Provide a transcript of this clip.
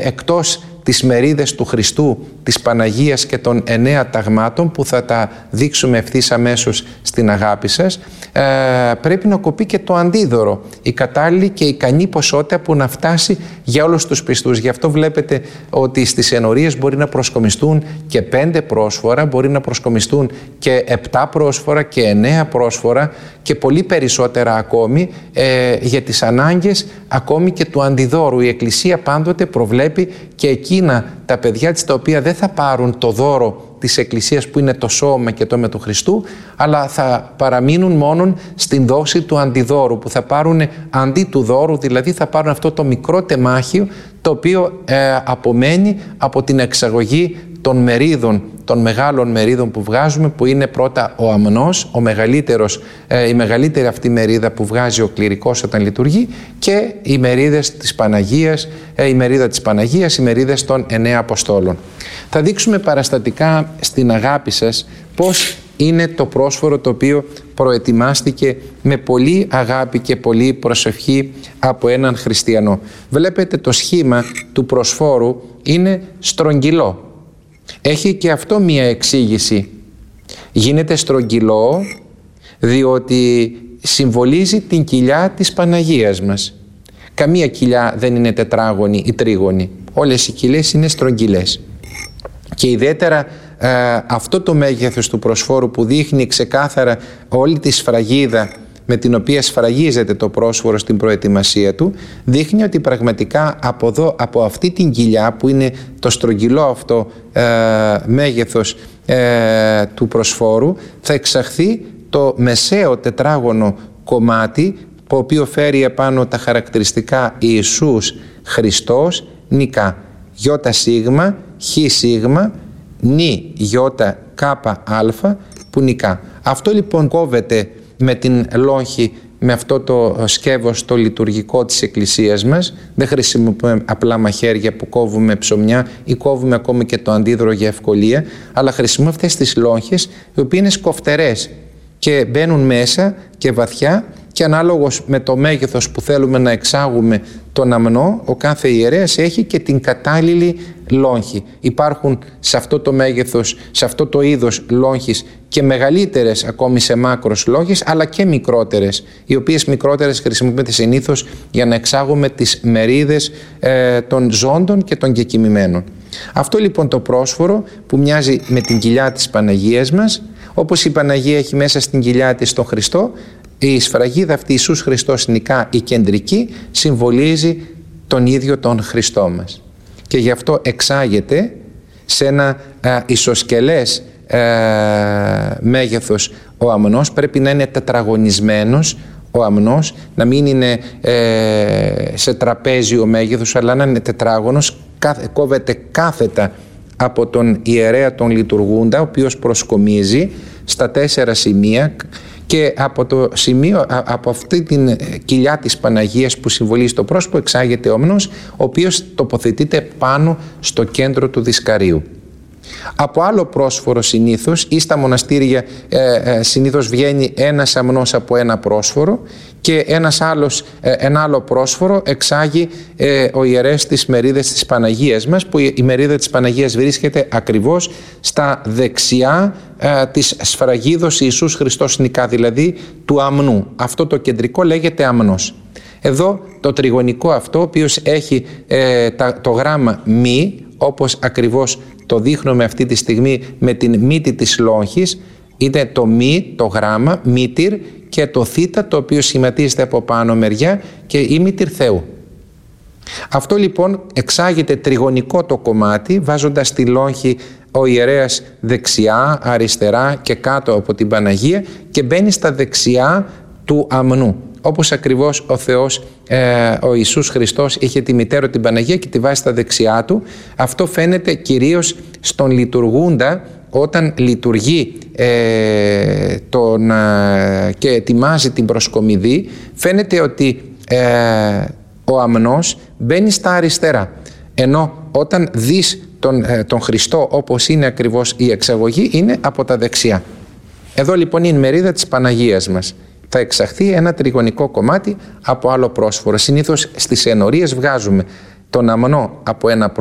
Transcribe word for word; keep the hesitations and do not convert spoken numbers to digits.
εκτός τις μερίδες του Χριστού, της Παναγίας και των εννέα ταγμάτων που θα τα δείξουμε ευθύς αμέσως στην αγάπη σας, ε, πρέπει να κοπεί και το αντίδωρο, η κατάλληλη και ικανή ποσότητα που να φτάσει για όλους τους πιστούς. Γι' αυτό βλέπετε ότι στις ενορίες μπορεί να προσκομιστούν και πέντε πρόσφορα, μπορεί να προσκομιστούν και επτά πρόσφορα και εννέα πρόσφορα και πολύ περισσότερα ακόμη ε, για τις ανάγκες ακόμη και του αντιδώρου. Η Εκκλησία πάντοτε προβλέπει και εκείνα τα παιδιά της τα οποία δεν θα πάρουν το δώρο της Εκκλησίας που είναι το σώμα και το αίμα του Χριστού, αλλά θα παραμείνουν μόνον στην δόση του αντιδώρου, που θα πάρουν αντί του δώρου, δηλαδή θα πάρουν αυτό το μικρό τεμάχιο το οποίο ε, απομένει από την εξαγωγή των μερίδων, των μεγάλων μερίδων που βγάζουμε, που είναι πρώτα ο αμνός, ο μεγαλύτερος, ε, η μεγαλύτερη αυτή μερίδα που βγάζει ο κληρικός όταν λειτουργεί, και οι μερίδες της Παναγίας, ε, η μερίδα της Παναγίας, οι μερίδες των εννέα Αποστόλων. Θα δείξουμε παραστατικά στην αγάπη σας πώς είναι το πρόσφορο το οποίο προετοιμάστηκε με πολύ αγάπη και πολύ προσευχή από έναν χριστιανό. Βλέπετε το σχήμα του προσφόρου είναι στρογγυλό. Έχει και αυτό μία εξήγηση. Γίνεται στρογγυλό διότι συμβολίζει την κοιλιά της Παναγίας μας. Καμία κοιλιά δεν είναι τετράγωνη ή τρίγωνη. Όλες οι κοιλές είναι στρογγυλές. Και ιδιαίτερα ε, αυτό το μέγεθος του προσφόρου που δείχνει ξεκάθαρα όλη τη σφραγίδα με την οποία σφραγίζεται το πρόσφορο στην προετοιμασία του, δείχνει ότι πραγματικά από, εδώ, από αυτή την κοιλιά που είναι το στρογγυλό αυτό ε, μέγεθος ε, του προσφόρου θα εξαχθεί το μεσαίο τετράγωνο κομμάτι, το οποίο φέρει επάνω τα χαρακτηριστικά Ιησούς Χριστός νικά. Γιώτα σίγμα, χ σίγμα, νι γιώτα κάπα αλφα που νικά. Αυτό λοιπόν κόβεται με την λόγχη, με αυτό το σκεύος το λειτουργικό της Εκκλησίας μας. Δεν χρησιμοποιούμε απλά μαχαίρια που κόβουμε ψωμιά ή κόβουμε ακόμη και το αντίδωρο για ευκολία, αλλά χρησιμοποιούμε αυτές τις λόγχες οι οποίες είναι σκοφτερές και μπαίνουν μέσα και βαθιά, και ανάλογος με το μέγεθος που θέλουμε να εξάγουμε τον αμνό, ο κάθε ιερέας έχει και την κατάλληλη λόγχη. Υπάρχουν σε αυτό το μέγεθος, σε αυτό το είδος λόγχης και μεγαλύτερες ακόμη σε μάκρος λόγχες, αλλά και μικρότερες, οι οποίες μικρότερες χρησιμοποιούνται συνήθως για να εξάγουμε τις μερίδες ε, των ζώντων και των κεκοιμημένων. Αυτό λοιπόν το πρόσφορο που μοιάζει με την κοιλιά της Παναγίας μας, όπως η Παναγία έχει μέσα στην κοιλιά της τον Χριστό, η σφραγίδα αυτή Ιησούς Χριστός νικά, η κεντρική, συμβολίζει τον ίδιο τον Χριστό μας. Και γι' αυτό εξάγεται σε ένα α, ισοσκελές α, μέγεθος ο αμνός. Πρέπει να είναι τετραγωνισμένος ο αμνός, να μην είναι ε, σε τραπέζιο μέγεθος, αλλά να είναι τετράγωνος, κόβεται κάθετα από τον ιερέα τον λειτουργούντα, ο οποίος προσκομίζει στα τέσσερα σημεία, και από το σημείο, από αυτή την κοιλιά της Παναγίας που συμβολίζει το πρόσωπο, εξάγεται ο αμνός, ο οποίος τοποθετείται πάνω στο κέντρο του δισκαρίου. Από άλλο πρόσφορο συνήθως, ή στα μοναστήρια ε, ε, συνήθως βγαίνει ένας αμνός από ένα πρόσφορο, και ένας άλλος, ε, ένα άλλο πρόσφορο εξάγει ε, ο ιερέας τις μερίδες της Παναγίας μας, που η μερίδα της Παναγίας βρίσκεται ακριβώς στα δεξιά ε, της σφραγίδος Ιησούς Χριστός νικά, δηλαδή του αμνού. Αυτό το κεντρικό λέγεται αμνός. Εδώ το τριγωνικό αυτό, ο οποίος έχει ε, τα, το γράμμα μη, όπως ακριβώς το δείχνουμε αυτή τη στιγμή με την μύτη της λόγχης, είναι το μη, το γράμμα, μήτυρ, και το θήτα, το οποίο σχηματίζεται από πάνω μεριά, και η μήτυρ Θεού. Αυτό λοιπόν εξάγεται τριγωνικό το κομμάτι, βάζοντας τη λόγχη ο ιερέας δεξιά, αριστερά και κάτω από την Παναγία, και μπαίνει στα δεξιά του αμνού. Όπως ακριβώς ο Θεός, ε, ο Ιησούς Χριστός, είχε τη μητέρα την Παναγία και τη βάζει στα δεξιά του. Αυτό φαίνεται κυρίως στον λειτουργούντα, όταν λειτουργεί ε, τον, ε, και ετοιμάζει την προσκομιδή, φαίνεται ότι ε, ο αμνός μπαίνει στα αριστερά, ενώ όταν δεις τον, ε, τον Χριστό όπως είναι ακριβώς η εξαγωγή, είναι από τα δεξιά. Εδώ λοιπόν είναι η μερίδα της Παναγίας μας. Θα εξαχθεί ένα τριγωνικό κομμάτι από άλλο πρόσφορο. Συνήθως στις ενορίες βγάζουμε τον αμνό από ένα